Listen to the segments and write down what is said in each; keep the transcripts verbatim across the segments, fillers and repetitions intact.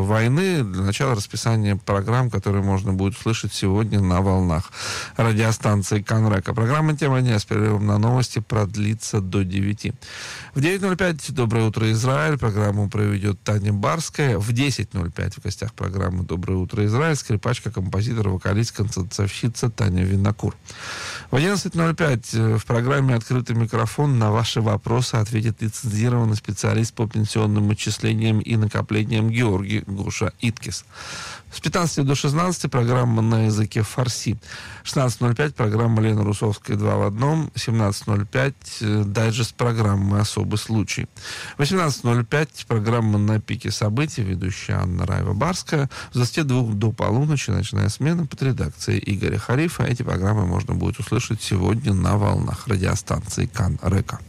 войны. Для начала расписание программ, которые можно будет услышать сегодня на волнах радиостанции Канрека. Программа «Тема дня» с перерывом на новости продлится до девяти. В девять ноль пять «Доброе утро, Израиль». Программу проведет Таня Барская. В десять ноль пять в гостях программы «Доброе утро, Израиль» скрипачка, композитор, вокалистка, танцовщица Таня Винокур. В одиннадцать ноль пять в программе «Открытый микрофон» на ваши вопросы ответит лицензированный специалист по пенсионным отчислениям и накоплениям Георгий Гоша Иткис. С пятнадцати до шестнадцати программа на языке фарси. шестнадцать ноль пять программа Лены Русовской «Два в одном». семнадцать ноль пять дайджест программы «Особый случай». восемнадцать ноль пять программа «На пике событий», ведущая Анна Раева-Барская. С двадцати двух до полуночи ночная смена под редакцией Игоря Харифа. Эти программы можно будет услышать сегодня на волнах радиостанции Кан-Река.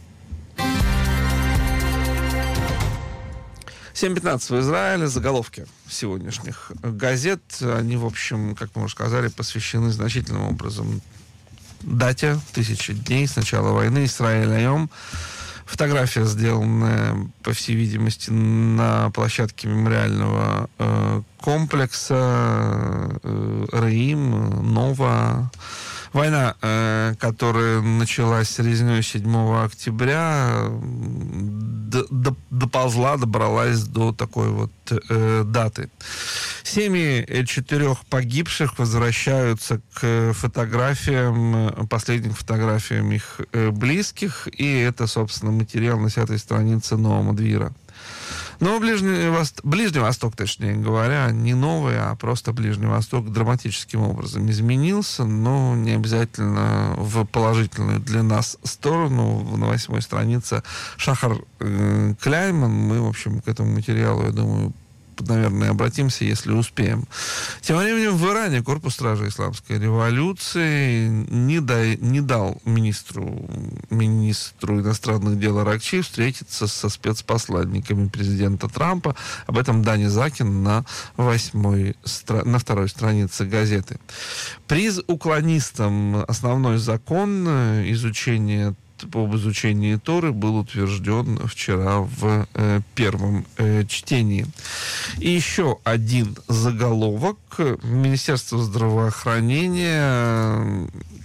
семь пятнадцать в Израиле. Заголовки сегодняшних газет. Они, в общем, как мы уже сказали, посвящены значительным образом дате. Тысячи дней с начала войны. Исраэль Айом. Фотография, сделанная, по всей видимости, на площадке мемориального э, комплекса э, Раим, Нова. Война, э, которая началась резней седьмого октября, д- д- доползла, добралась до такой вот э, даты. Семьи четырех погибших возвращаются к фотографиям, последним фотографиям их э, близких, и это, собственно, материал на десятой странице Нового Двира. Но Ближний Восток, Ближний Восток, точнее говоря, не новый, а просто Ближний Восток драматическим образом изменился, но не обязательно в положительную для нас сторону. На восьмой странице Шахар э, Кляйман. Мы, в общем, к этому материалу, я думаю, наверное, обратимся, если успеем. Тем временем в Иране корпус стражи исламской революции не, дай, не дал министру, министру иностранных дел Аракчи встретиться со спецпосланниками президента Трампа. Об этом Дани Закин на, восьмой, на второй странице газеты. Приз уклонистам. Основной закон изучения об изучении Торы был утвержден вчера в э, первом э, чтении. И еще один заголовок. Министерство здравоохранения.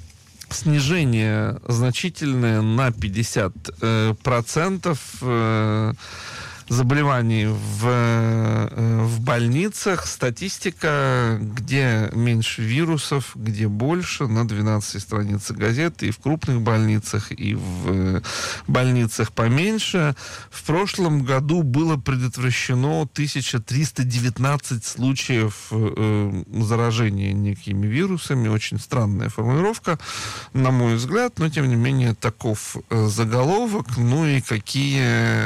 Снижение значительное на пятьдесят процентов э, заболеваний в, в больницах. Статистика, где меньше вирусов, где больше, на двенадцатой странице газеты. И в крупных больницах, и в больницах поменьше. В прошлом году было предотвращено тысяча триста девятнадцать случаев э, заражения некими вирусами. Очень странная формулировка, на мой взгляд, но, тем не менее, таков э, заголовок. Ну и какие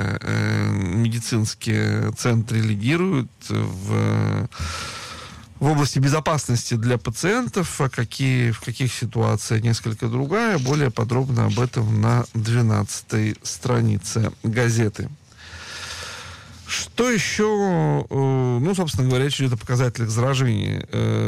э, медицинские центры лидируют в, в области безопасности для пациентов, а какие, в каких ситуациях несколько другая. Более подробно об этом на двенадцатой странице газеты. Что еще? Ну, собственно говоря, речь идет о показателях заражения.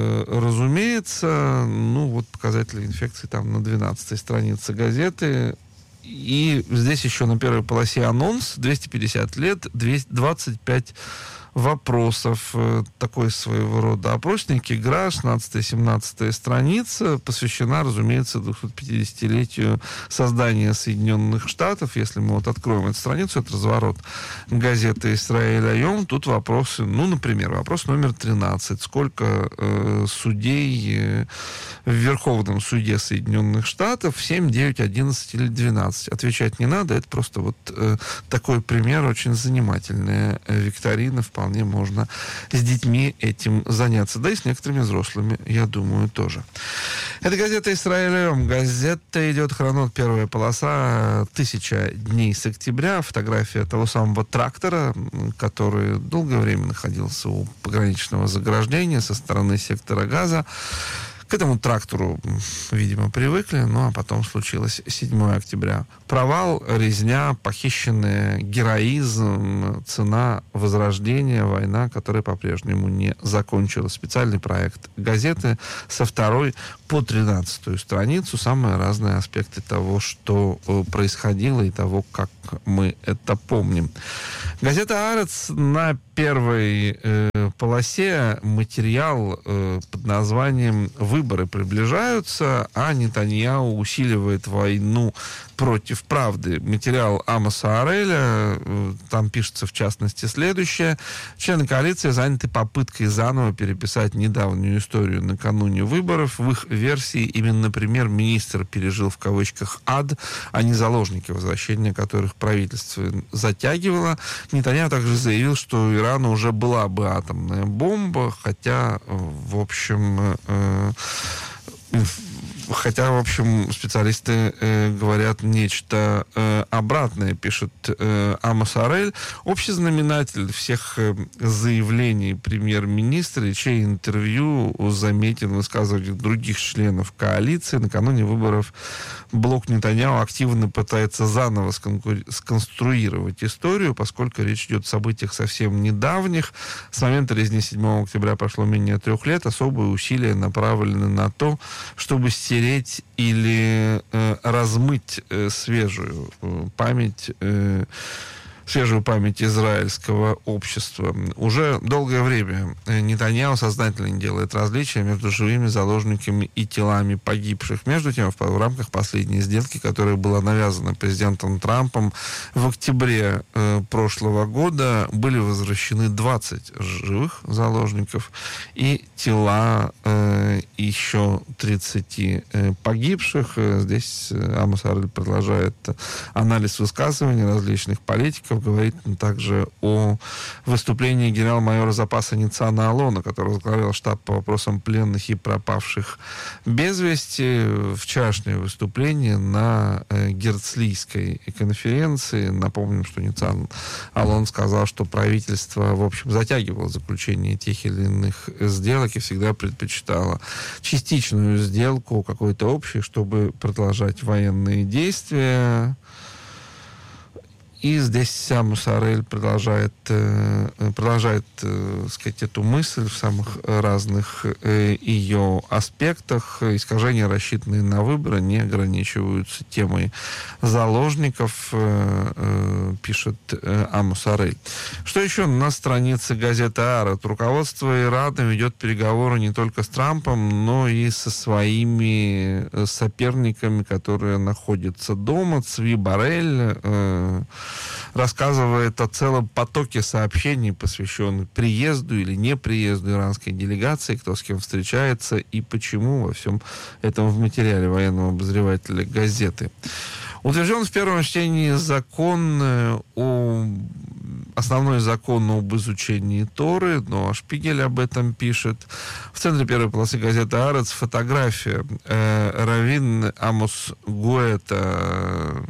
Разумеется, ну, вот показатели инфекции там на двенадцатой странице газеты. И здесь еще на первой полосе анонс. двести пятьдесят лет, двадцать пять вопросов. Такой своего рода опросник. Игра, шестнадцатая-семнадцатая страница, посвящена, разумеется, двухсотпятидесятилетию создания Соединенных Штатов. Если мы вот откроем эту страницу, это разворот газеты «Исраэль Айом», тут вопросы, ну, например, вопрос номер тринадцать. Сколько э, судей э, в Верховном суде Соединенных Штатов? семь, девять, одиннадцать или двенадцать? Отвечать не надо, это просто вот э, такой пример, очень занимательная э, викторина, вполне Вполне можно с детьми этим заняться. Да и с некоторыми взрослыми, я думаю, тоже. Это газета «Исраэль Айом». Газета идет хронот, первая полоса, тысяча дней с октября. Фотография того самого трактора, который долгое время находился у пограничного заграждения со стороны сектора Газа. К этому трактору, видимо, привыкли, ну а потом случилось седьмого октября. Провал, резня, похищенные, героизм, цена возрождения, война, которая по-прежнему не закончилась. Специальный проект газеты со второй по тринадцатую страницу. Самые разные аспекты того, что происходило и того, как мы это помним. Газета «Арец» на первой э, полосе материал э, под названием «Выборы приближаются, а Нетаньяху усиливает войну против правды». Материал Амоса Ареля, э, там пишется в частности следующее. Члены коалиции заняты попыткой заново переписать недавнюю историю накануне выборов. В их версии именно премьер-министр пережил в кавычках «ад», а не заложники, возвращения которых правительство затягивало. Нетаньяху также заявил, что у Ирана уже была бы атомная бомба, хотя, в общем, э, хотя, в общем, специалисты э, говорят нечто э, обратное, пишет э, Амос Арель. Общий знаменатель всех э, заявлений премьер-министра, чей интервью заметен в высказываниях других членов коалиции. Накануне выборов блок Нетаньяху активно пытается заново сконкури- сконструировать историю, поскольку речь идет о событиях совсем недавних. С момента резни седьмого октября прошло менее трех лет. Особые усилия направлены на то, чтобы стереть или э, размыть э, свежую э, память э, свежую память израильского общества. Уже долгое время Нетаньяху сознательно не делает различия между живыми заложниками и телами погибших. Между тем, в, в рамках последней сделки, которая была навязана президентом Трампом в октябре э, прошлого года, были возвращены двадцать живых заложников и тела э, еще тридцати э, погибших. Здесь Амос Арель продолжает анализ высказываний различных политиков, говорит также о выступлении генерал-майора запаса Ницана Алона, который возглавлял штаб по вопросам пленных и пропавших без вести. Вчерашнее выступление на э, Герцлийской конференции. Напомним, что Ницан Алон сказал, что правительство, в общем, затягивало заключение тех или иных сделок и всегда предпочитало частичную сделку, какой-то общей, чтобы продолжать военные действия. И здесь Амос Арель продолжает, продолжает сказать, эту мысль в самых разных ее аспектах. Искажения, рассчитанные на выборы, не ограничиваются темой заложников, пишет Амос Арель. Что еще на странице газеты «Арат»? Руководство Ирана ведет переговоры не только с Трампом, но и со своими соперниками, которые находятся дома. Цви Барель рассказывает о целом потоке сообщений, посвященных приезду или неприезду иранской делегации, кто с кем встречается и почему. Во всем этом в материале военного обозревателя газеты. Утвержден в первом чтении закон о... основной закон об изучении Торы, но Шпигель об этом пишет. В центре первой полосы газеты «Арец» фотография. Э, раввин Амос Гуэта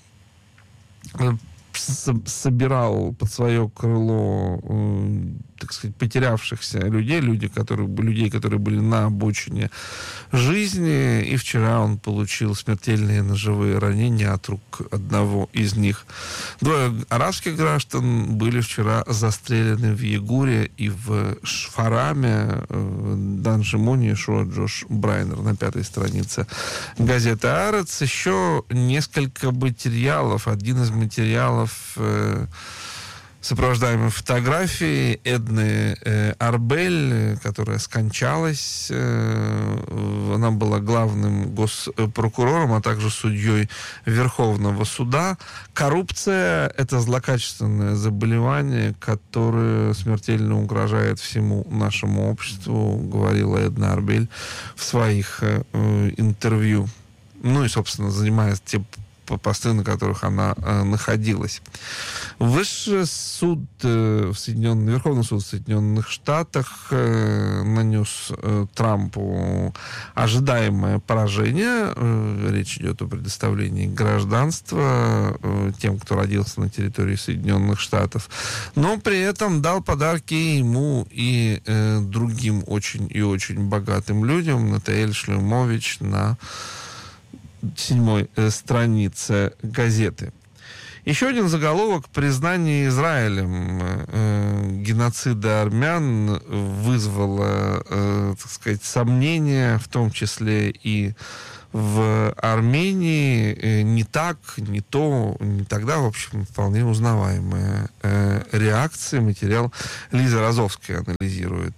собирал под свое крыло, э, так сказать, потерявшихся людей, люди, которые, людей, которые были на обочине жизни. И вчера он получил смертельные ножевые ранения от рук одного из них. Двое арабских граждан были вчера застрелены в Егуре и в Шфараме. Дан Шимони и Шуа Джош Брайнер на пятой странице газеты «Арец». Еще несколько материалов. Один из материалов э, сопровождаемой фотографией Эдны э, Арбель, которая скончалась. Э, она была главным госпрокурором, а также судьей Верховного суда. Коррупция — это злокачественное заболевание, которое смертельно угрожает всему нашему обществу, говорила Эдна Арбель в своих э, интервью. Ну и, собственно, занимаясь тем посты, на которых она э, находилась. Высший суд э, в Соединенных, Верховный суд в Соединенных Штатах э, нанес э, Трампу ожидаемое поражение. Э, речь идет о предоставлении гражданства э, тем, кто родился на территории Соединенных Штатов. Но при этом дал подарки ему и э, другим очень и очень богатым людям. Натаэль Шлюмович на седьмой э, странице газеты. Еще один заголовок: признание Израилем э, геноцида армян вызвало, э, так сказать, сомнения, в том числе и в Армении не так, не то, не тогда, в общем, вполне узнаваемая э, реакция. Материал Лиза Розовская анализирует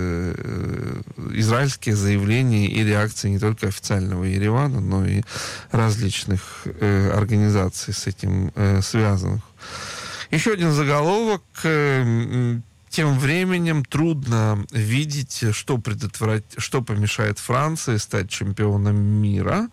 э, израильские заявления и реакции не только официального Еревана, но и различных э, организаций с этим э, связанных. Еще один заголовок. Э, Тем временем трудно видеть, что предотвратить, что помешает Франции стать чемпионом мира.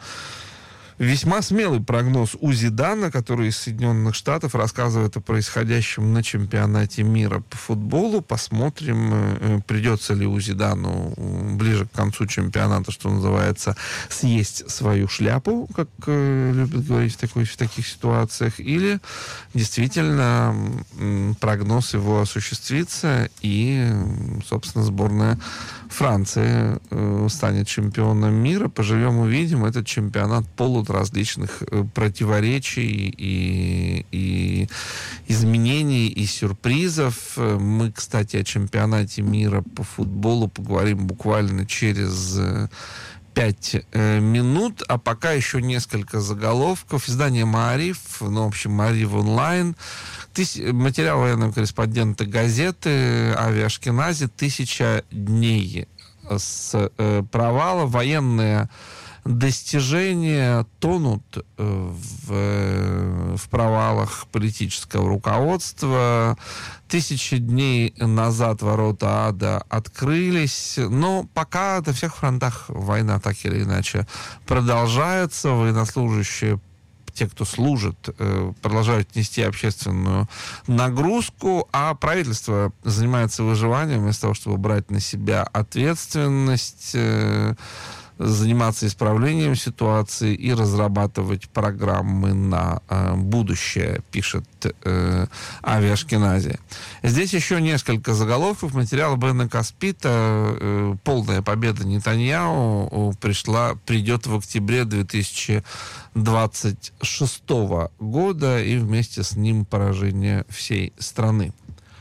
Весьма смелый прогноз у Зидана, который из Соединенных Штатов рассказывает о происходящем на чемпионате мира по футболу. Посмотрим, придется ли у Зидану ближе к концу чемпионата, что называется, съесть свою шляпу, как э, любят говорить в, такой, в таких ситуациях, или действительно м, прогноз его осуществится, и, собственно, сборная Франции э, станет чемпионом мира. Поживем, увидим. Этот чемпионат полон различных э, противоречий и, и изменений, и сюрпризов. Мы, кстати, о чемпионате мира по футболу поговорим буквально через э, пять э, минут. А пока еще несколько заголовков. Издание «Маариф», ну, в общем, «Маариф онлайн». Тыс... Материал военного корреспондента газеты Ави Ашкенази «Тысяча дней с э, провала». Военные достижения тонут э, в, э, в провалах политического руководства. Тысячи дней назад ворота ада открылись, но пока на всех фронтах война так или иначе продолжается. Военнослужащие, те, кто служит, продолжают нести общественную нагрузку, а правительство занимается выживанием вместо того, чтобы брать на себя ответственность, заниматься исправлением ситуации и разрабатывать программы на э, будущее, пишет э, Ави Ашкенази. Здесь еще несколько заголовков. Материал Бена Каспита э, «Полная победа Нетаньяху пришла, придет в октябре две тысячи двадцать шестого года, и вместе с ним поражение всей страны».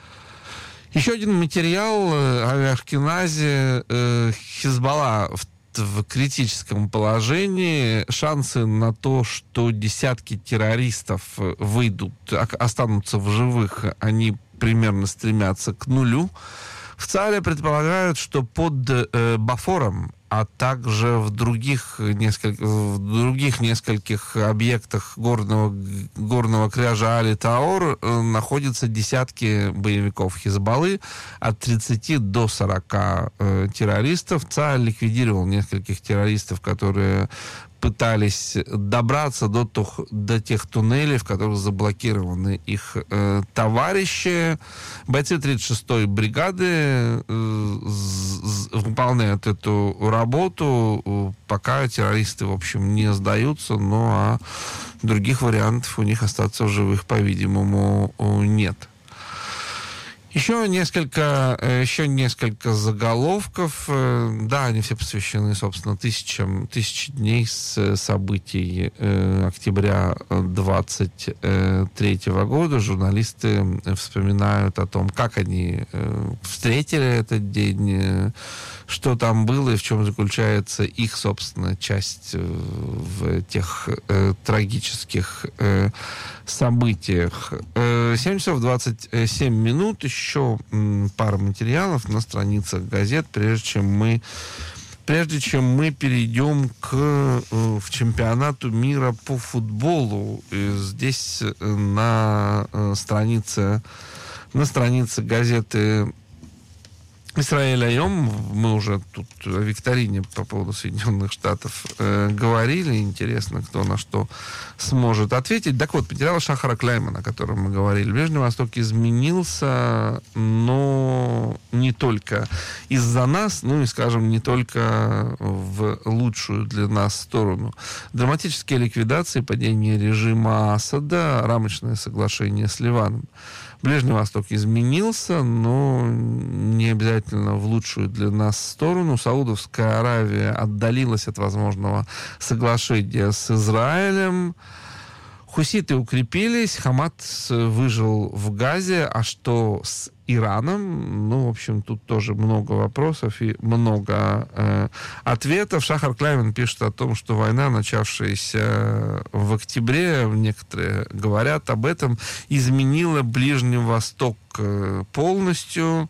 Еще один материал э, Ави Ашкенази э, «Хизбалла в в критическом положении. Шансы на то, что десятки террористов выйдут, останутся в живых, они примерно стремятся к нулю. В ЦАРе предполагают, что под э, Бофором, а также в других, несколько, в других нескольких объектах горного, горного кряжа Али-Таор э, находятся десятки боевиков Хизбаллы, от тридцати до сорока э, террористов. ЦАР ликвидировал нескольких террористов, которые пытались добраться до, тух, до тех туннелей, в которых заблокированы их э, товарищи. Бойцы тридцать шестой бригады э, з, з, выполняют эту работу, э, пока террористы, в общем, не сдаются, ну а других вариантов у них остаться в живых, по-видимому, нет. Еще несколько, еще несколько заголовков. Да, они все посвящены, собственно, тысячам, тысячи дней с событий э, октября двадцать третьего года. Журналисты вспоминают о том, как они э, встретили этот день, что там было и в чем заключается их, собственно, часть в тех э, трагических э, событиях. семь часов двадцать семь минут. Еще м, пара материалов на страницах газет, прежде чем мы прежде чем мы перейдем к э, в чемпионату мира по футболу. И здесь на э, странице на странице газеты Исраэль Айом, мы уже тут о викторине по поводу Соединенных Штатов э, говорили. Интересно, кто на что сможет ответить. Так вот, материал Шахара Кляймана, о котором мы говорили. Ближний Восток изменился, но не только из-за нас, ну и, скажем, не только в лучшую для нас сторону. Драматические ликвидации, падение режима Асада, рамочное соглашение с Ливаном. Ближний Восток изменился, но не обязательно в лучшую для нас сторону. Саудовская Аравия отдалилась от возможного соглашения с Израилем. Хуситы укрепились, Хамас выжил в Газе, а что с Ираном? Ну, в общем, тут тоже много вопросов и много э, ответов. Шахар Клявин пишет о том, что война, начавшаяся в октябре, некоторые говорят об этом, изменила Ближний Восток э, полностью.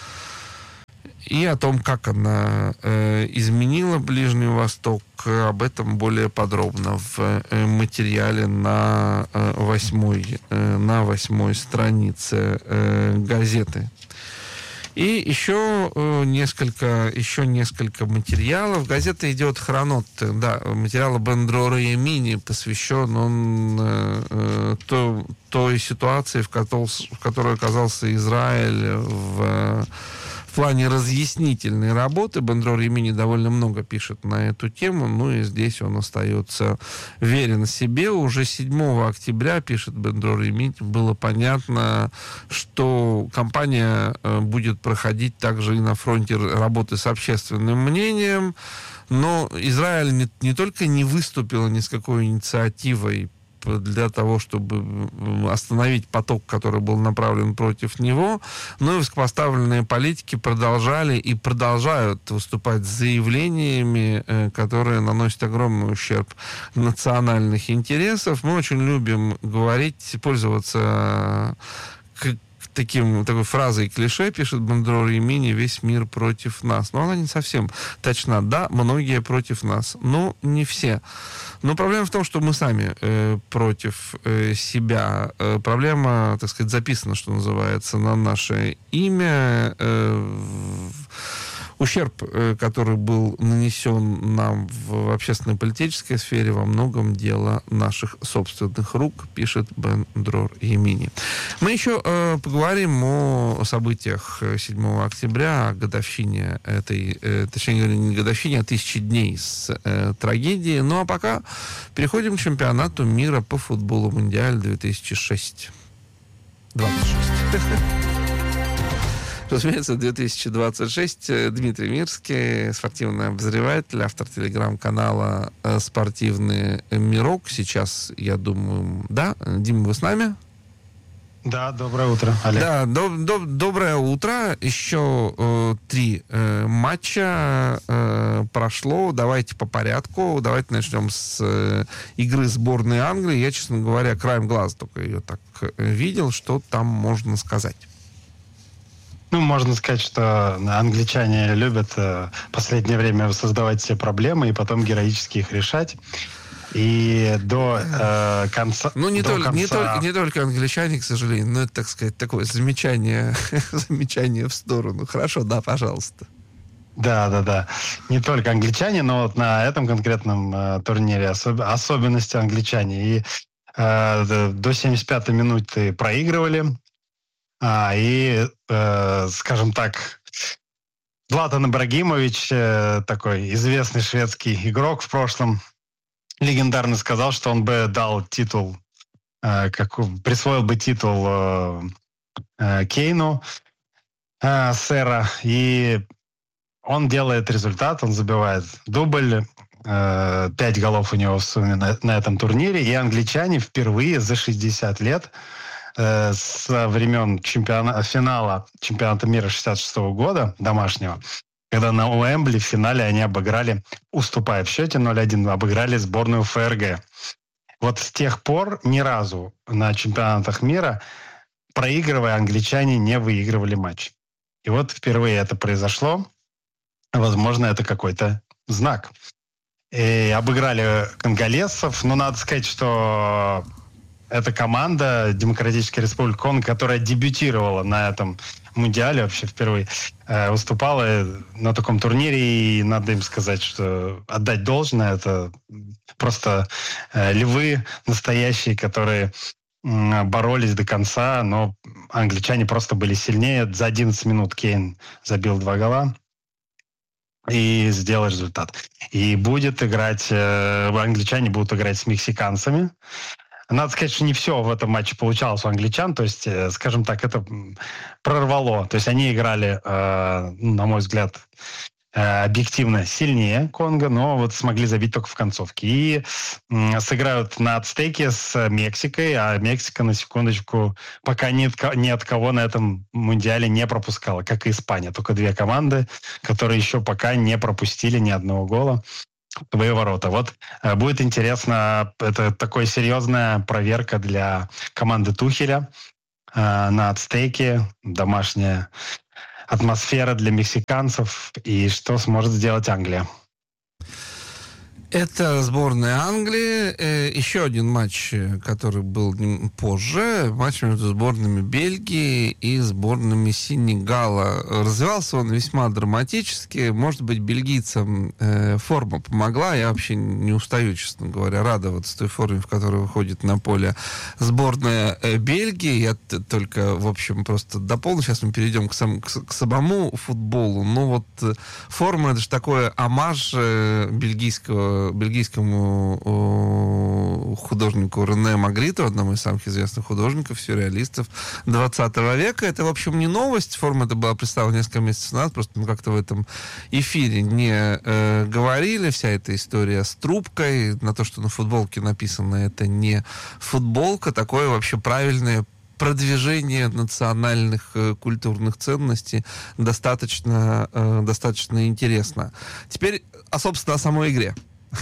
И о том, как она э, изменила Ближний Восток, э, об этом более подробно в э, материале на, э, восьмой, э, на восьмой странице э, газеты. И еще э, несколько, еще несколько материалов. Газета идет «Хронот». Да, материал Бендрора Ямини посвящен он э, э, то, той ситуации, в, котол, в которой оказался Израиль в... В плане разъяснительной работы Бендрор Ямини довольно много пишет на эту тему, ну и здесь он остается верен себе. Уже седьмого октября, пишет Бендрор Ямини, было понятно, что кампания будет проходить также и на фронте работы с общественным мнением, но Израиль не, не только не выступил ни с какой инициативой для того, чтобы остановить поток, который был направлен против него, но и высокопоставленные политики продолжали и продолжают выступать с заявлениями, которые наносят огромный ущерб национальных интересов. Мы очень любим говорить, пользоваться таким, такой фразой клише, пишет Бендрор Ямини, весь мир против нас. Но она не совсем точна. Да, многие против нас, но не все. Но проблема в том, что мы сами э, против э, себя. Э, проблема, так сказать, записана, что называется, на наше имя. Э, ущерб, э, который был нанесен нам в общественно-политической сфере, во многом дело наших собственных рук, пишет Бендрор Ямини. Мы еще э, поговорим о событиях седьмого октября, о годовщине этой, э, точнее говоря, не годовщине, а тысячи дней с э, трагедии. Ну а пока переходим к чемпионату мира по футболу Мундиаль две тысячи шесть. двадцать шесть. Разумеется, две тысячи двадцать шесть. Дмитрий Мирский, спортивный обозреватель, автор телеграм-канала «Спортивный мирок». Сейчас, я думаю, да, Дима, вы с нами? Да, доброе утро, Олег. Да, до, до, доброе утро. Еще э, три э, матча э, прошло. Давайте по порядку. Давайте начнем с э, игры сборной Англии. Я, честно говоря, краем глаза только ее так видел. Что там можно сказать? Ну, можно сказать, что англичане любят э, в последнее время создавать все проблемы и потом героически их решать. И до э, конца... Ну, не, до только, конца... не, только, не только англичане, к сожалению, но это, так сказать, такое замечание, замечание в сторону. Хорошо, да, пожалуйста. Да, да, да. Не только англичане, но вот на этом конкретном э, турнире особ... особенности англичане. И э, до семьдесят пятой минуты проигрывали. А, и, э, скажем так, Златан Ибрагимович, э, такой известный шведский игрок в прошлом, легендарно сказал, что он бы дал титул, э, как, присвоил бы титул э, э, Кейну, э, сэра, и он делает результат, он забивает дубль, э, пять голов у него в сумме на, на этом турнире, и англичане впервые за шестьдесят лет э, со времен чемпиона, финала чемпионата мира шестьдесят шестого года, домашнего, когда на Уэмбли в финале они обыграли, уступая в счете ноль один, обыграли сборную ФРГ. Вот с тех пор ни разу на чемпионатах мира, проигрывая, англичане не выигрывали матч. И вот впервые это произошло. Возможно, это какой-то знак. И обыграли конголезцев, но надо сказать, что эта команда Демократическая Республика Конго, которая дебютировала на этом Мундиале вообще впервые, э, выступала на таком турнире, и надо им сказать, что отдать должное, это просто э, львы настоящие, которые э, боролись до конца, но англичане просто были сильнее. За одиннадцать минут Кейн забил два гола и сделал результат. И будет играть, э, англичане будут играть с мексиканцами. Надо сказать, что не все в этом матче получалось у англичан, то есть, скажем так, это прорвало. То есть они играли, э, на мой взгляд, объективно сильнее Конго, но вот смогли забить только в концовке. И сыграют на ацтеке с Мексикой, а Мексика, на секундочку, пока ни от, ни от кого на этом мундиале не пропускала, как и Испания. Только две команды, которые еще пока не пропустили ни одного гола в свои ворота. Вот будет интересно, это такая серьезная проверка для команды Тухеля на ацтеке, домашняя атмосфера для мексиканцев, и что сможет сделать Англия. Это сборная Англии. Э, еще один матч, который был позже. Матч между сборными Бельгии и сборными Сенегала. Развивался он весьма драматически. Может быть, бельгийцам э, форма помогла. Я вообще не устаю, честно говоря, радоваться той форме, в которой выходит на поле сборная э, Бельгии. Я т- только, в общем, просто дополню. Сейчас мы перейдем к, сам, к, к самому футболу. Ну вот э, форма — это же такой омаж э, бельгийского бельгийскому о, художнику Рене Магриту, одному из самых известных художников, сюрреалистов двадцатого века. Это, в общем, не новость. Форма эта была представлена несколько месяцев назад, просто мы как-то в этом эфире не э, говорили. Вся эта история с трубкой, на то, что на футболке написано, это не футболка, такое вообще правильное продвижение национальных э, культурных ценностей достаточно, э, достаточно интересно. Теперь, а, собственно, о самой игре.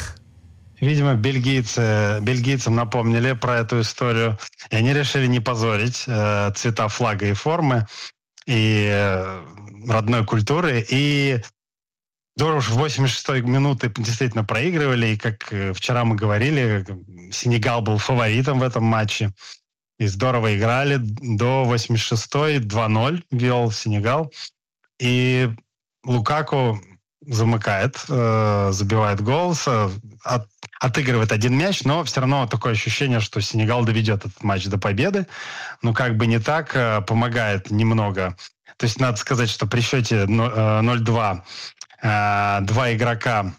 Видимо, бельгийцы, бельгийцам напомнили про эту историю, и они решили не позорить э, цвета флага и формы, и э, родной культуры, и здорово, уж в восемьдесят шестой минуты действительно проигрывали, и, как вчера мы говорили, Сенегал был фаворитом в этом матче, и здорово играли. До восемьдесят шестой два ноль вел Сенегал, и Лукаку замыкает, э, забивает гол, от, отыгрывает один мяч, но все равно такое ощущение, что Сенегал доведет этот матч до победы. Ну, как бы не так, э, помогает немного. То есть надо сказать, что при счете ноль два э, два игрока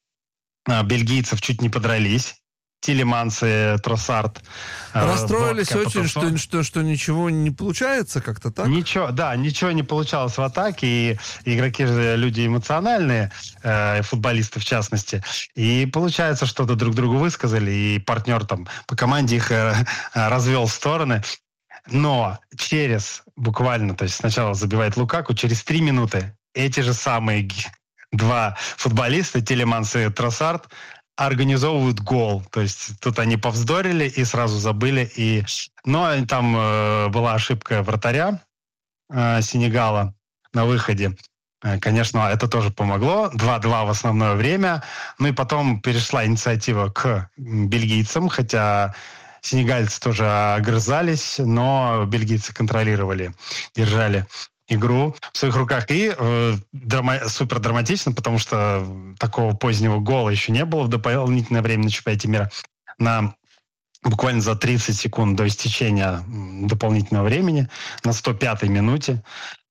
э, бельгийцев чуть не подрались. Тилеманс и Тросард. Расстроились вот, очень, что, что, что ничего не получается как-то так? Ничего, да, ничего не получалось в атаке, и игроки же люди эмоциональные, э, футболисты в частности, и получается, что-то друг другу высказали, и партнер там по команде их э, развел в стороны. Но через буквально, то есть сначала забивает Лукаку, через три минуты эти же самые два футболиста, Тилеманс и Тросард, организовывают гол. То есть тут они повздорили и сразу забыли. И... Но там э, была ошибка вратаря э, Сенегала на выходе. Э, конечно, это тоже помогло. два-два в основное время. Ну и потом перешла инициатива к бельгийцам, хотя сенегальцы тоже огрызались, но бельгийцы контролировали, держали игру в своих руках. И э, драма- супер драматично, потому что такого позднего гола еще не было в дополнительное время на чемпионате мира. На буквально за тридцать секунд до истечения дополнительного времени, на сто пятой минуте,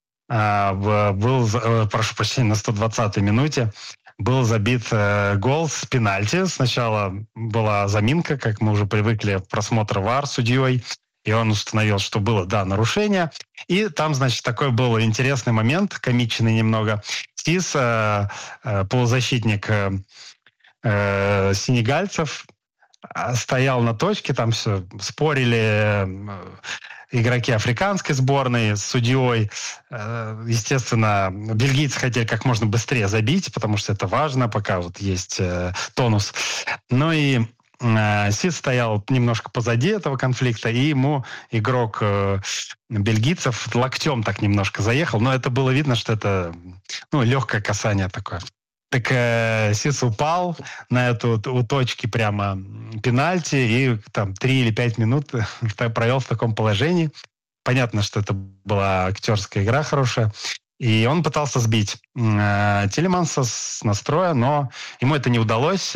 э, был, э, прошу прощения, на сто двадцатой минуте был забит э, гол с пенальти. Сначала была заминка, как мы уже привыкли, просмотр ВАР судьей, и он установил, что было, да, нарушение. И там, значит, такой был интересный момент, комичный немного. Сис, э, э, полузащитник э, э, сенегальцев, стоял на точке, там все спорили э, игроки африканской сборной с судьей. Э, естественно, бельгийцы хотели как можно быстрее забить, потому что это важно, пока вот есть э, тонус. Ну и Сис стоял немножко позади этого конфликта, и ему игрок э, бельгийцев локтем так немножко заехал, но это было видно, что это ну, легкое касание такое. Так э, Сис упал на эту у точки прямо пенальти, и там три или пять минут провел в таком положении. Понятно, что это была актерская игра хорошая. И он пытался сбить э, Тилеманса с настроя, но ему это не удалось.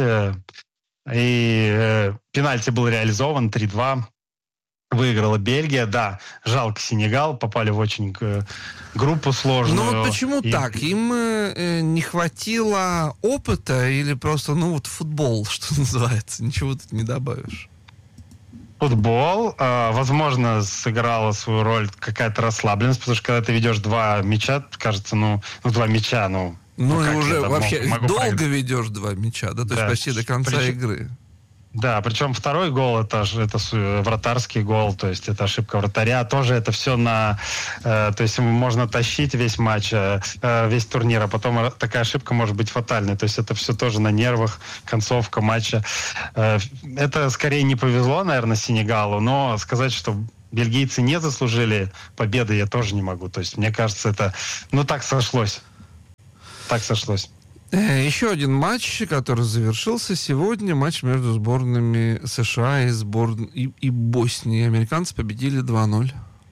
И э, пенальти был реализован, три-два. Выиграла Бельгия, да. Жалко Сенегал, попали в очень э, группу сложную. Ну вот почему и... так? Им э, не хватило опыта или просто, ну вот футбол, что называется? Ничего тут не добавишь. Футбол, э, возможно, сыграла свою роль какая-то расслабленность, потому что когда ты ведешь два мяча, кажется, ну, ну два мяча, ну, Ну, ну и уже это, вообще могу, могу долго проиграть. ведешь два мяча, да? То да. есть почти до конца Причем... игры. Да, причем второй гол, это, это вратарский гол, то есть это ошибка вратаря. Тоже это все на... Э, то есть можно тащить весь матч, э, весь турнир, а потом такая ошибка может быть фатальной. То есть это все тоже на нервах, концовка матча. Э, это скорее не повезло, наверное, Сенегалу, но сказать, что бельгийцы не заслужили победы, я тоже не могу. То есть мне кажется, это... Ну, так сошлось. Так сошлось. Еще один матч, который завершился сегодня. Матч между сборными США и, сбор... и, и Боснии. Американцы победили два ноль.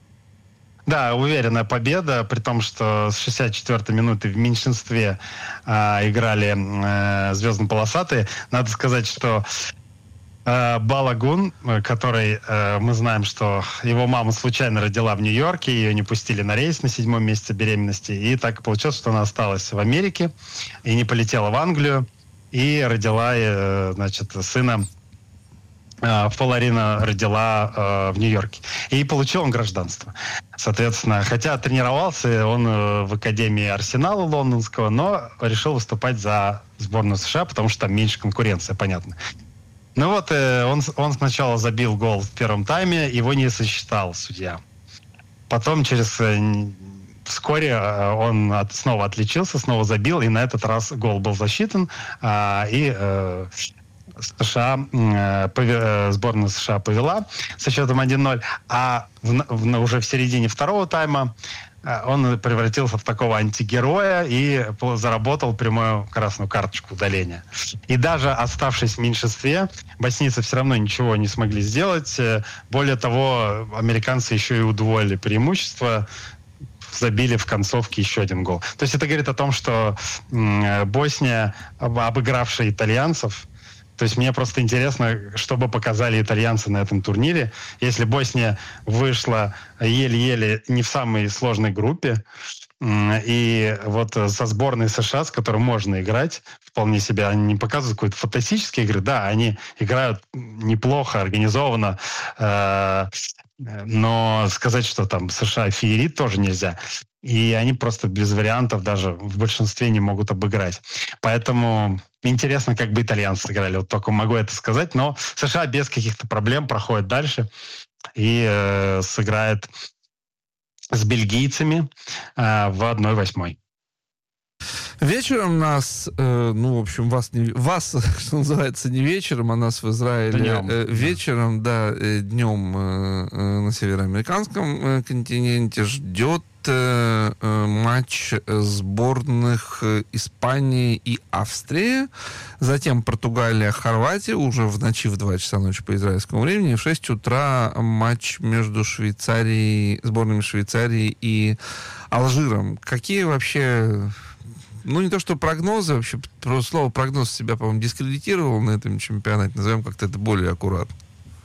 Да, уверенная победа, при том, что с шестьдесят четвёртой минуты в меньшинстве э, играли э, звездно-полосатые. Надо сказать, что э, Балагун, который э, мы знаем, что его мама случайно родила в Нью-Йорке, ее не пустили на рейс на седьмом месяце беременности, и так получилось, что она осталась в Америке и не полетела в Англию, и родила, э, значит, сына. Фаларина родила э, в Нью-Йорке. И получил он гражданство. Соответственно, хотя тренировался он э, в Академии Арсенала лондонского, но решил выступать за сборную США, потому что там меньше конкуренция, понятно. Ну вот, э, он, он сначала забил гол в первом тайме, его не сосчитал судья. Потом через... Э, вскоре э, он от, снова отличился, снова забил, и на этот раз гол был засчитан. Э, и... Э, США, э, сборная США повела со счетом один ноль, а в, в, уже в середине второго тайма он превратился в такого антигероя и заработал прямую красную карточку удаления. И даже оставшись в меньшинстве, боснийцы все равно ничего не смогли сделать. Более того, американцы еще и удвоили преимущество, забили в концовке еще один гол. То есть это говорит о том, что м, Босния, обыгравшая итальянцев, то есть мне просто интересно, что бы показали итальянцы на этом турнире. Если Босния вышла еле-еле не в самой сложной группе, и вот со сборной США, с которой можно играть, вполне себе, они не показывают какой-то фантастические игры, да, они играют неплохо, организованно, но сказать, что там США феерит, тоже нельзя. И они просто без вариантов даже в большинстве не могут обыграть. Поэтому интересно, как бы итальянцы сыграли. Вот только могу это сказать. Но США без каких-то проблем проходит дальше и э, сыграет с бельгийцами э, в одна восьмая. Вечером нас, э, ну, в общем, вас, не, вас, что называется, не вечером, а нас в Израиле днем, э, вечером, да, э, днем э, э, на североамериканском э, континенте ждет э, э, матч сборных э, Испании и Австрии. Затем Португалия, Хорватия, уже в ночи в два часа ночи по израильскому времени. И в шесть утра матч между Швейцарией, сборными Швейцарии и Алжиром. Какие вообще... Ну, не то, что прогнозы, вообще, просто слово прогноз себя, по-моему, дискредитировал на этом чемпионате. Назовем как-то это более аккуратно.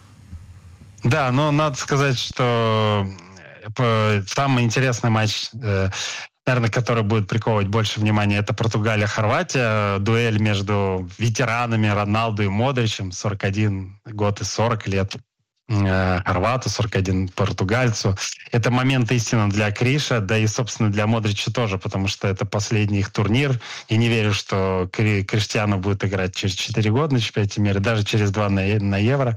Да, но надо сказать, что самый интересный матч, наверное, который будет приковывать больше внимания, это Португалия-Хорватия. Дуэль между ветеранами Роналду и Модричем. сорок один год и сорок лет. Хорвату, сорок один португальцу. Это момент истины для Криша, да и, собственно, для Модрича тоже, потому что это последний их турнир. И не верю, что Кри- Криштиану будет играть через четыре года на чемпионате мира, даже через два на, на Евро.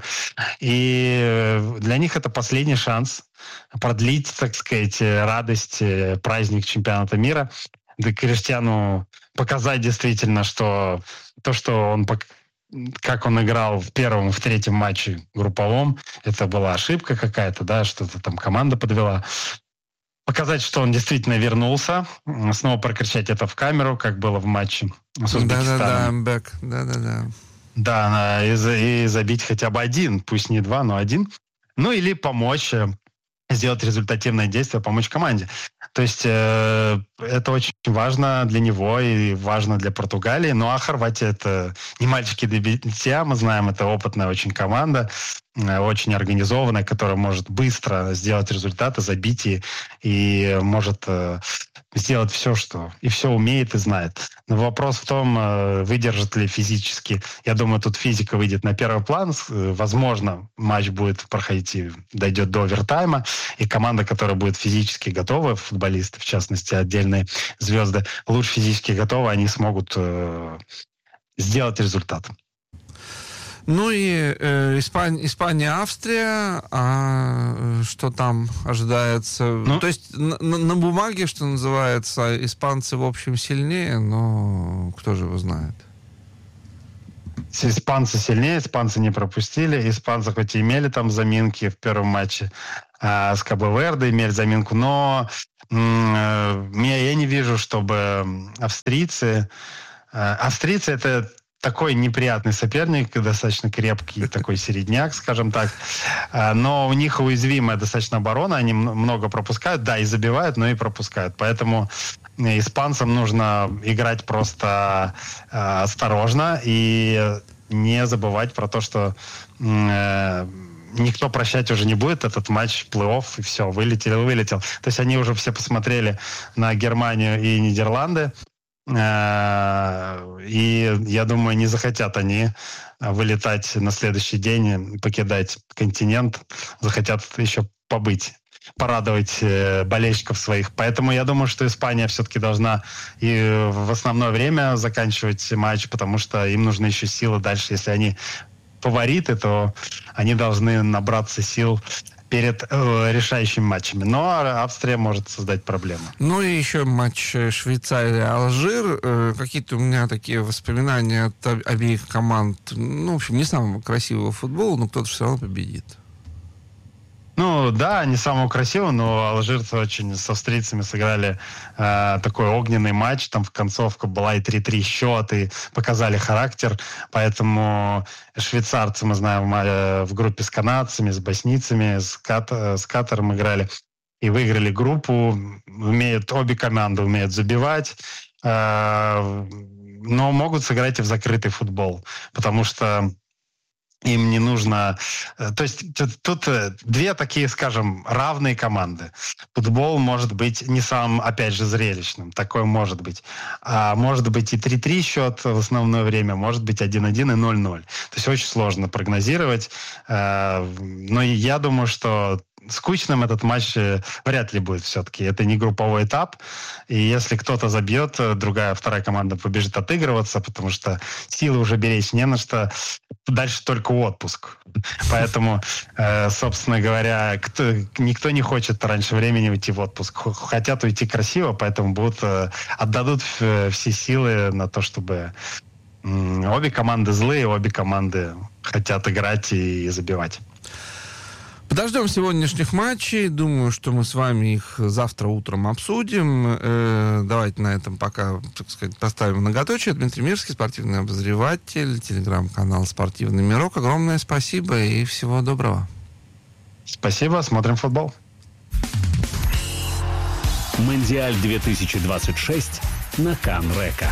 И для них это последний шанс продлить, так сказать, радость, праздник чемпионата мира. Да Криштиану показать действительно, что то, что он показал, как он играл в первом, в третьем матче групповом, это была ошибка какая-то, да, что-то там команда подвела. Показать, что он действительно вернулся, снова прокричать это в камеру, как было в матче с Узбекистаном. Да-да-да, бэк, да-да-да. Да, и, и забить хотя бы один, пусть не два, но один. Ну или помочь, сделать результативное действие, помочь команде. То есть э, это очень важно для него и важно для Португалии. Ну а Хорватия — это не мальчики для битья, мы знаем, это опытная очень команда. очень организованная, которая может быстро сделать результаты, забить и, и может э, сделать все, что... И все умеет и знает. Но вопрос в том, э, выдержит ли физически. Я думаю, тут физика выйдет на первый план. Возможно, матч будет проходить и дойдет до овертайма. И команда, которая будет физически готова, футболисты, в частности, отдельные звезды, лучше физически готовы, они смогут э, сделать результат. Ну и э, Испания, Испания, Австрия, а что там ожидается? Ну, то есть на, на бумаге, что называется, испанцы в общем сильнее, но кто же его знает? Испанцы сильнее, испанцы не пропустили. Испанцы хоть и имели там заминки в первом матче а, с Кабо-Верде, имели заминку, но м- я не вижу, чтобы австрийцы... А, австрийцы это... такой неприятный соперник, достаточно крепкий, такой середняк, скажем так. Но у них уязвимая достаточно оборона, они много пропускают, да, и забивают, но и пропускают. Поэтому испанцам нужно играть просто осторожно и не забывать про то, что никто прощать уже не будет этот матч, плей-офф, и все, вылетел, вылетел. То есть они уже все посмотрели на Германию и Нидерланды, и, я думаю, не захотят они вылетать на следующий день, покидать континент, захотят еще побыть, порадовать болельщиков своих. Поэтому я думаю, что Испания все-таки должна и в основное время заканчивать матч, потому что им нужны еще силы дальше. Если они фавориты, то они должны набраться сил перед э, решающими матчами. Но Австрия может создать проблемы. Ну и еще матч Швейцария-Алжир. Э, какие-то у меня такие воспоминания от обеих команд. Ну, в общем, не самого красивого футбола, но кто-то все равно победит. Ну да, не самого красивого, но алжирцы очень с австрийцами сыграли э, такой огненный матч. Там в концовке была и три-три счет, и показали характер. Поэтому швейцарцы, мы знаем, э, в группе с канадцами, с боснийцами, с, Кат, э, с Катаром играли. И выиграли группу. Умеют, обе команды умеют забивать. Э, но могут сыграть и в закрытый футбол. Потому что им не нужно... То есть тут, тут две такие, скажем, равные команды. Футбол может быть не самым, опять же, зрелищным. Такое может быть. А может быть и три-три счет в основное время, может быть один-один и ноль-ноль. То есть очень сложно прогнозировать. Но я думаю, что скучным этот матч вряд ли будет все-таки. Это не групповой этап. И если кто-то забьет, другая, вторая команда побежит отыгрываться, потому что силы уже беречь не на что. Дальше только отпуск. Поэтому, собственно говоря, кто, никто не хочет раньше времени уйти в отпуск. Хотят уйти красиво, поэтому будут, отдадут все силы на то, чтобы... Обе команды злые, обе команды хотят играть и забивать. Подождем сегодняшних матчей. Думаю, что мы с вами их завтра утром обсудим. Э, давайте на этом пока, так сказать, поставим многоточие. Дмитрий Мирский, спортивный обозреватель, телеграм-канал «Спортивный мирок». Огромное спасибо и всего доброго. Спасибо, смотрим футбол. Мондиаль две тысячи двадцать шесть на Кан-Река.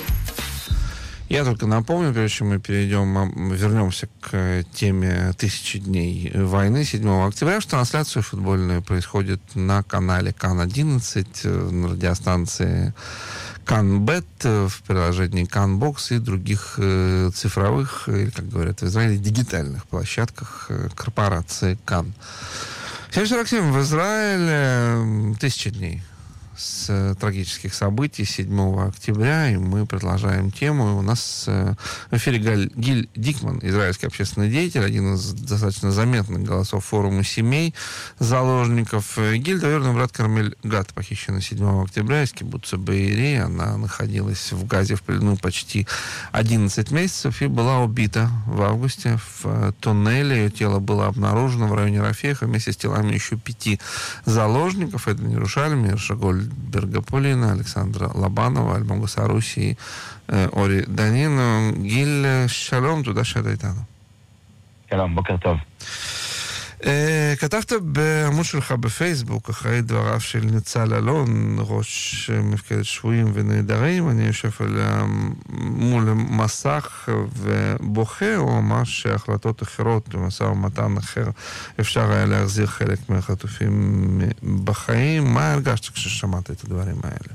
Я только напомню, прежде чем мы перейдем, вернемся к теме «Тысячи дней войны» седьмого октября, что трансляция футбольная происходит на канале Кан одиннадцать, на радиостанции Канбет, в приложении Канбокс и других э, цифровых, или, как говорят в Израиле, дигитальных площадках э, корпорации Кан. семь сорок семь в Израиле, тысяча дней с трагических событий седьмого октября, и мы продолжаем тему. У нас в эфире Галь, Гиль Дикман, израильский общественный деятель, один из достаточно заметных голосов форума семей заложников. Гиль, двоюродный брат Кармель Гат, похищена седьмого октября из кибуца Беэри. Она находилась в Газе в плену почти одиннадцать месяцев и была убита в августе в туннеле. Ее тело было обнаружено в районе Рафеха вместе с телами еще пяти заложников. Это Иерушалим, Ершаголь Бергаполина, Александра Лобанова, Альбом Гасаруси и э, Ори Данину. Гиль, шалом, туда шадайтану. Шалом, бокер тов. כתבת בעמוד שלך בפייסבוק אחרי דבריו של ניצל אלון, ראש מפקדת שבויים ונעדרים. אני יושב מול מסך ובוכה, הוא אמר שהחלטות אחרות במשא ומתן אחר אפשר היה להחזיר חלק מהחטופים בחיים. מה הרגשת כששמעת את הדברים האלה?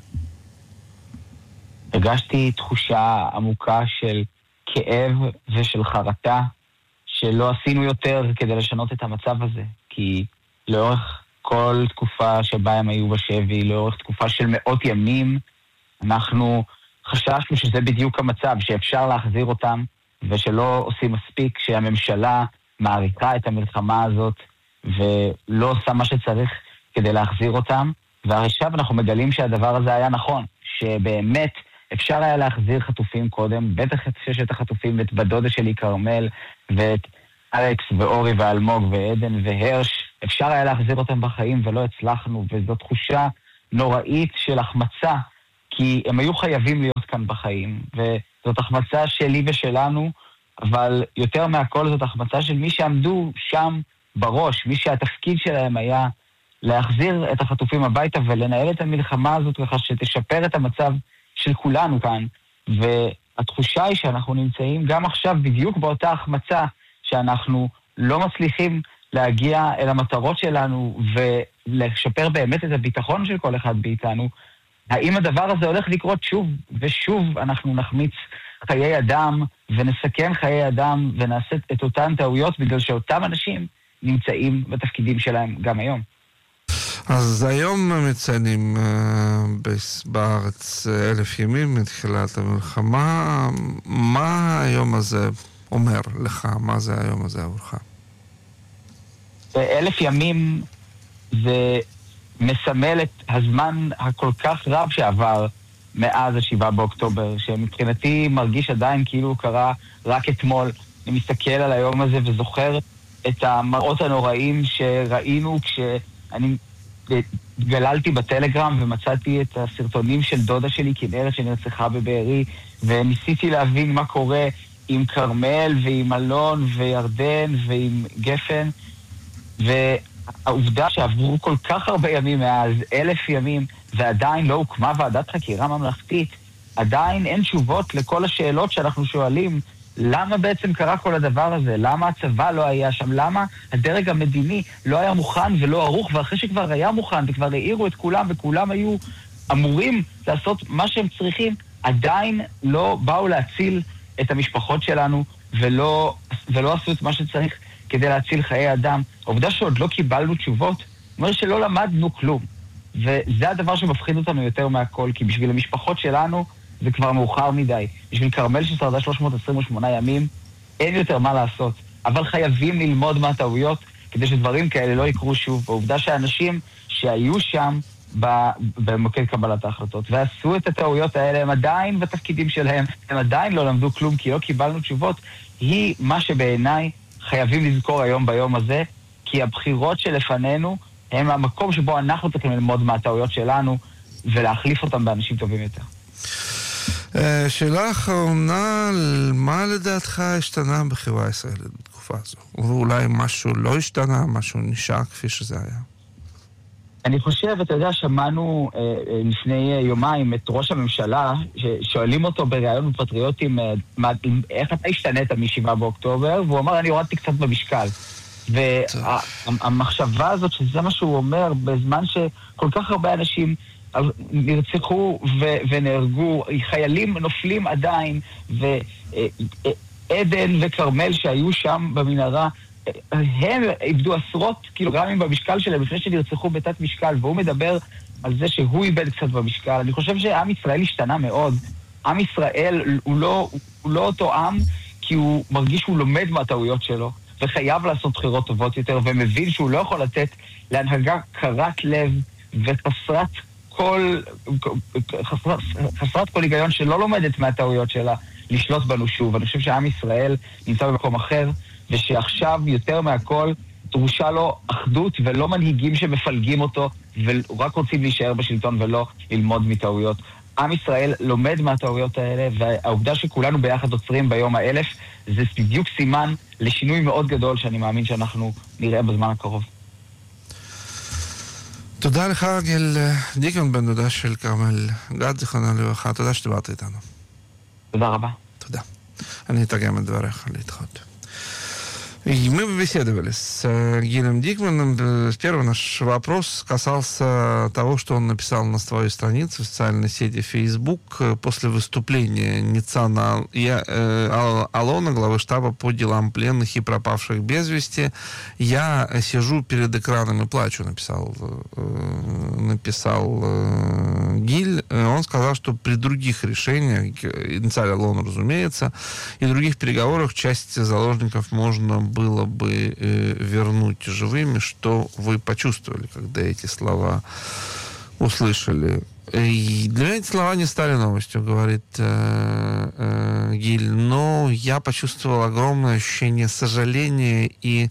הרגשתי תחושה עמוקה של כאב ושל חרטה, שלא עשינו יותר כדי לשנות את המצב הזה, כי לאורך כל תקופה שבה הם היו בשבי, לאורך תקופה של מאות ימים, אנחנו חששנו שזה בדיוק המצב, שאפשר להחזיר אותם, ושלא עושים מספיק, שהממשלה מעריקה את המלחמה הזאת, ולא עושה מה שצריך כדי להחזיר אותם, ועכשיו אנחנו מגלים שהדבר הזה היה נכון, שבאמת אפשר היה להחזיר חטופים קודם, בטח את ששת החטופים, ואת בדודה שלי קרמל, ואת אלכס ואורי ואלמוג ועדן והרש, אפשר היה להחזיר אותם בחיים ולא הצלחנו, וזו תחושה נוראית של החמצה, כי הם היו חייבים להיות כאן בחיים, וזאת החמצה שלי ושלנו, אבל יותר מהכל זאת החמצה של מי שעמדו שם בראש, מי שהתפקיד שלהם היה להחזיר את החטופים הביתה ולנהל את המלחמה הזאת ככה שתשפר את המצב של כולנו כאן, והתחושה היא שאנחנו נמצאים גם עכשיו בדיוק באותה החמצה, שאנחנו לא מצליחים להגיע אל המטרות שלנו ולשפר באמת את הביטחון של כל אחד מאיתנו. האם הדבר הזה הולך לקרות שוב ושוב אנחנו נחמיץ חיי אדם ונסכן חיי אדם ונעשה את אותן טעויות בגלל שאותם אנשים נמצאים בתפקידים שלהם גם היום? אז היום מציינים בארץ אלף ימים מתחילת המלחמה. מה היום הזה אומר לך? מה זה היום הזה עבורך? אלף ימים זה מסמל את הזמן הכל כך רב שעבר מאז השבעה באוקטובר, שמבחינתי מרגיש עדיין כאילו הוא קרה רק אתמול. אני מסתכל על היום הזה וזוכר את המראות הנוראים שראינו כשאני גללתי בטלגרם ומצאתי את הסרטונים של דודה שלי כנרת שנרצחה בבארי, וניסיתי להבין מה קורה עם קרמל ועם אלון וירדן ועם גפן, והעובדה שעברו כל כך הרבה ימים מאז, אלף ימים, ועדיין לא הוקמה ועדת חקירה ממלכתית, עדיין אין תשובות לכל השאלות שאנחנו שואלים. למה בעצם קרה כל הדבר הזה? למה הצבא לא היה שם? למה הדרג המדיני לא היה מוכן ולא ערוך? ואחרי שכבר היה מוכן וכבר העירו את כולם וכולם היו אמורים לעשות מה שהם צריכים, עדיין לא באו להציל את המשפחות שלנו ולא, ולא עשו את מה שצריך כדי להציל חיי אדם. העובדה שעוד לא קיבלנו תשובות אומר שלא למדנו כלום, וזה הדבר שמפחיד אותנו יותר מהכל, כי בשביל המשפחות שלנו זה כבר מאוחר מדי. בשביל קרמל ששרדה שלוש מאות עשרים ושמונה ימים, אין יותר מה לעשות. אבל חייבים ללמוד מהטעויות, כדי שדברים כאלה לא יקרו שוב. העובדה שאנשים שהיו שם במוקד קבלת ההחלטות, ועשו את הטעויות האלה, הם עדיין בתפקידים שלהם, הם עדיין לא למדו כלום, כי לא קיבלנו תשובות, היא מה שבעיניי חייבים לזכור היום ביום הזה, כי הבחירות שלפנינו הם המקום שבו אנחנו צריכים ללמוד מהטעויות שלנו, ולהחליף אותם באנשים טובים יותר. שאלה אחרונה, מה לדעתך השתנה בחברה הישראלית בתקופה הזו? ואולי משהו לא השתנה, משהו נשאר כפי שזה היה? אני חושב, אתה יודע, שמענו אה, לפני יומיים את ראש הממשלה, ששואלים אותו בראיון בפטריוטים, אה, איך אתה השתנית משבעה באוקטובר, והוא אמר, אני הורדתי קצת במשקל. והמחשבה הזאת, שזה מה שהוא אומר, בזמן שכל כך הרבה אנשים נרצחו ו- ונהרגו, חיילים נופלים עדיין, ועדן וקרמל שהיו שם במנהרה, הם איבדו עשרות קילוגרמים במשקל שלהם לפני שנרצחו בתת משקל, והוא מדבר על זה שהוא איבד קצת במשקל. אני חושב שעם ישראל השתנה מאוד. עם ישראל הוא לא, הוא לא אותו עם, כי הוא מרגיש שהוא לומד מהטעויות שלו, וחייב לעשות בחירות טובות יותר, ומבין שהוא לא יכול לתת להנהגה קרת לב וחסרת כל, חסרת, חסרת כל היגיון שלא לומדת מהטעויות שלה, לשלוט בנו שוב. אני חושב שעם ישראל נמצא במקום אחר, ושעכשיו יותר מהכל דרושה לו אחדות ולא מנהיגים שמפלגים אותו ורק רוצים להישאר בשלטון ולא ללמוד מטעויות. עם ישראל לומד מהטעויות האלה, והעובדה שכולנו ביחד עוצרים ביום האלף, זה בדיוק סימן לשינוי מאוד גדול שאני מאמין שאנחנו נראה בזמן הקרוב. תודה לך, גיל דיקמן, בן דודה של כרמל גת, זיכרונה לברכה. תודה שדיברת איתנו. תודה רבה. תודה. אני אתרגם את דבריך להתחרות. И мы беседовали с Гилем Дикманом. Первый наш вопрос касался того, что он написал на своей странице в социальной сети Facebook после выступления Ницана Алона, главы штаба по делам пленных и пропавших без вести. Я сижу перед экраном и плачу, написал, написал Гиль. Он сказал, что при других решениях, Ницан Алон, разумеется, и других переговорах часть заложников можно было бы э, вернуть живыми. Что вы почувствовали, когда эти слова услышали? И для меня эти слова не стали новостью, говорит э, э, Гиль, но я почувствовал огромное ощущение сожаления и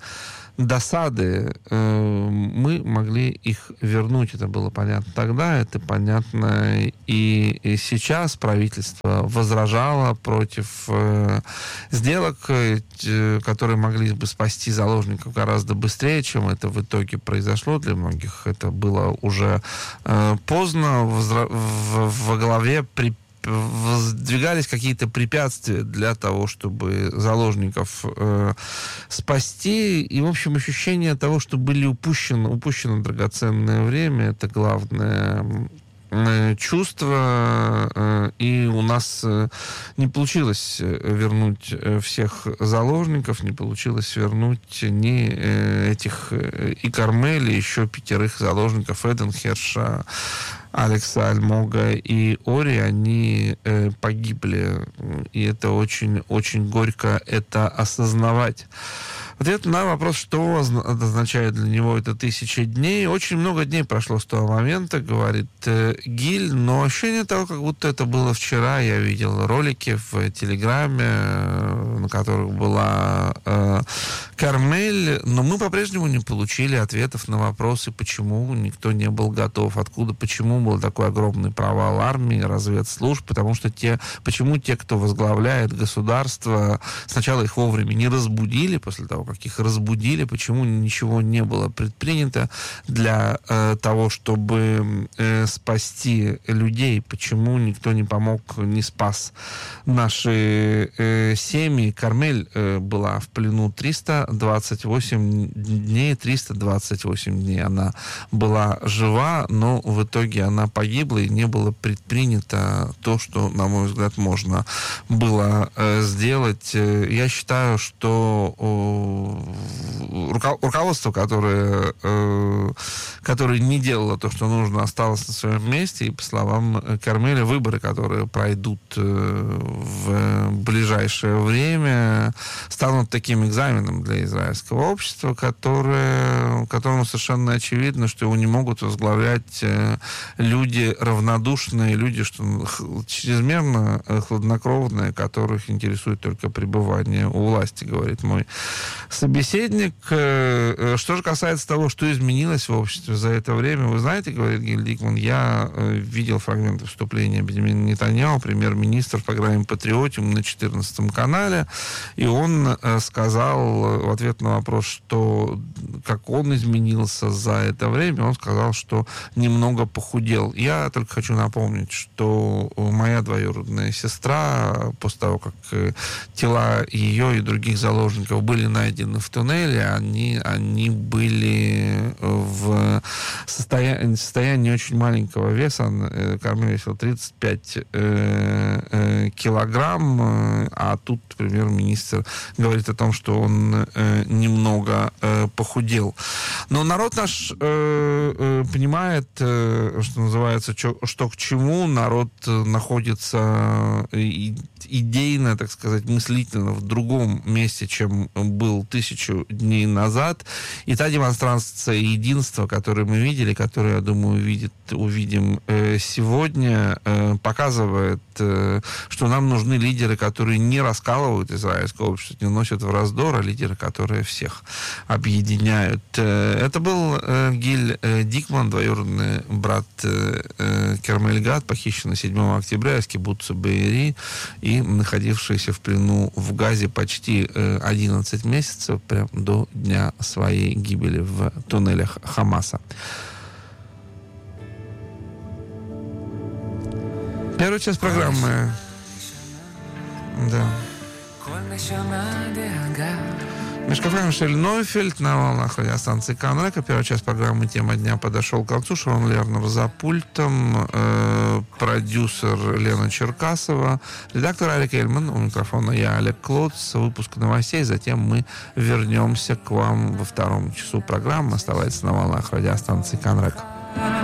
досады. Э, мы могли их вернуть. Это было понятно тогда, это понятно и, и сейчас. Правительство возражало против э, сделок, э, которые могли бы спасти заложников гораздо быстрее, чем это в итоге произошло. Для многих это было уже э, поздно. Возра- в, во главе при воздвигались какие-то препятствия для того, чтобы заложников э, спасти. И, в общем, ощущение того, что были упущено, упущено драгоценное время, это главное э, чувство. Э, и у нас э, не получилось вернуть э, всех заложников, не получилось вернуть ни э, этих э, и Кармель, и еще пятерых заложников Эден Херша, Алекса Альмога и Ори, они э, погибли. И это очень-очень горько это осознавать. Ответ на вопрос, что означает для него это тысяча дней. Очень много дней прошло с того момента, говорит э, Гиль, но ощущение того, как будто это было вчера. Я видел ролики в Телеграме, э, на которых была э, Кармель, но мы по-прежнему не получили ответов на вопросы, почему никто не был готов, откуда, почему был такой огромный провал армии, разведслужб, потому что те, почему те, кто возглавляет государство, сначала их вовремя не разбудили, после того, как их разбудили, почему ничего не было предпринято для э, того, чтобы э, спасти людей, почему никто не помог, не спас наши э, семьи. Кармель э, была в плену триста двадцать восемь дней, триста двадцать восемь дней она была жива, но в итоге она погибла, и не было предпринято то, что, на мой взгляд, можно было э, сделать. Я считаю, что руководство, которое, э, которое не делало то, что нужно, осталось на своем месте. И, по словам Кармеля, выборы, которые пройдут э, в ближайшее время, станут таким экзаменом для израильского общества, которое, которому совершенно очевидно, что его не могут возглавлять э, люди равнодушные, люди, что чрезмерно хладнокровные, которых интересует только пребывание у власти, говорит мой собеседник. Что же касается того, что изменилось в обществе за это время, вы знаете, говорит Гиль Дикман, я видел фрагменты выступления Беньямина Нетаньяху, премьер-министр в программе «Патриотиум» на четырнадцатом канале, и он сказал в ответ на вопрос, что как он изменился за это время, он сказал, что немного похудел. Я только хочу напомнить, что моя двоюродная сестра, после того, как тела ее и других заложников были найдены в туннеле, они, они были в состоянии, состоянии очень маленького веса. Кармель весил тридцать пять э, э, килограмм, а тут премьер-министр говорит о том, что он э, немного э, похудел. Но народ наш э, э, понимает, э, что называется, чё, что к чему. Народ находится, и идейно, так сказать, мыслительно в другом месте, чем был тысячу дней назад. И та демонстрация единства, которую мы видели, которую, я думаю, увидит, увидим э, сегодня, э, показывает, э, что нам нужны лидеры, которые не раскалывают израильское общество, не носят в раздор, а лидеры, которые всех объединяют. Э, это был э, Гиль э, Дикман, двоюродный брат э, э, Кермель Гат, похищенный седьмого октября из кибуца Беэри и находившийся в плену в Газе почти э, одиннадцать месяцев, прям до дня своей гибели в туннелях Хамаса. Первая часть программы. Да. Мешкафем Шель Нойфельд на волнах радиостанции Канрека. Первая часть программы «Тема дня» подошел к концу. Шарон Лернер за пультом, э, продюсер Лена Черкасова, редактор Алик Эльман, у микрофона я, Олег Клоц. Выпуск новостей, затем мы вернемся к вам во втором часу программы. Оставайтесь на волнах радиостанции Канрека.